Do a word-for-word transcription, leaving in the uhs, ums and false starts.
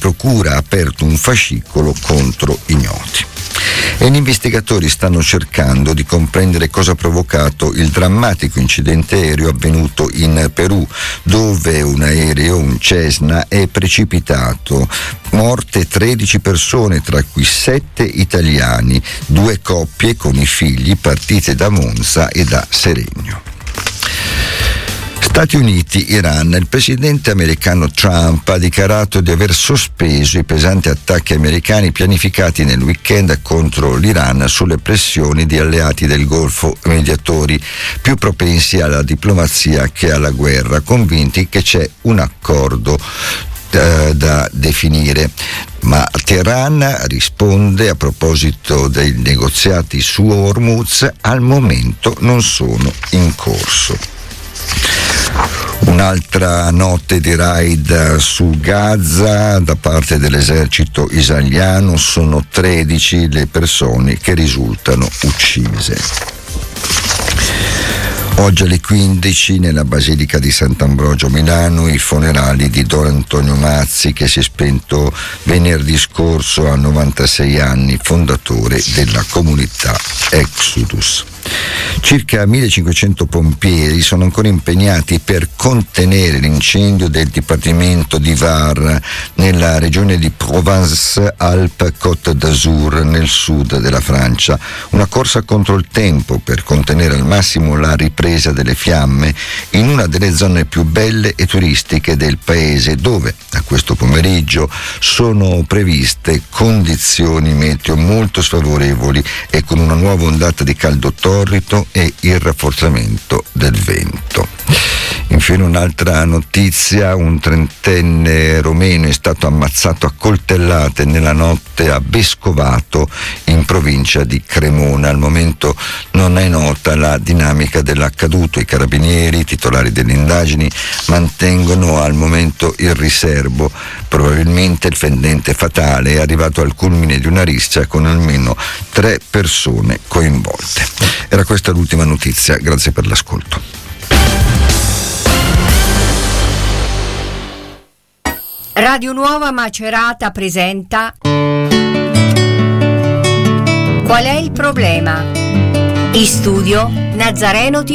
procura ha aperto un fascicolo contro ignoti. E gli investigatori stanno cercando di comprendere cosa ha provocato il drammatico incidente aereo avvenuto in Perù, dove un aereo, un Cessna, è precipitato. Morte tredici persone, tra cui sette italiani, due coppie con i figli partite da Monza e da Seregno. Stati Uniti, Iran. Il presidente americano Trump ha dichiarato di aver sospeso i pesanti attacchi americani pianificati nel weekend contro l'Iran sulle pressioni di alleati del Golfo, mediatori più propensi alla diplomazia che alla guerra, convinti che c'è un accordo eh, da definire. Ma Teheran risponde a proposito dei negoziati su Hormuz: al momento non sono in corso. Un'altra notte di raid su Gaza da parte dell'esercito israeliano, sono tredici le persone che risultano uccise. Oggi alle quindici nella Basilica di Sant'Ambrogio Milano i funerali di Don Antonio Mazzi, che si è spento venerdì scorso a novantasei anni, fondatore della comunità Exodus. Circa millecinquecento pompieri sono ancora impegnati per contenere l'incendio del dipartimento di Var nella regione di Provence-Alpes-Côte d'Azur nel sud della Francia. Una corsa contro il tempo per contenere al massimo la ripresa delle fiamme in una delle zone più belle e turistiche del paese, dove a questo pomeriggio sono previste condizioni meteo molto sfavorevoli e con una nuova ondata di caldo torrido e il rafforzamento del vento. Infine un'altra notizia: un trentenne romeno è stato ammazzato a coltellate nella notte a Vescovato, in provincia di Cremona. Al momento non è nota la dinamica dell'accaduto. I carabinieri, titolari delle indagini, mantengono al momento il riservo. Probabilmente il fendente fatale è arrivato al culmine di una rissa con almeno tre persone coinvolte. Era questa l'ultima notizia, grazie per l'ascolto. Radio Nuova Macerata presenta Qual è il problema? In studio Nazareno Ti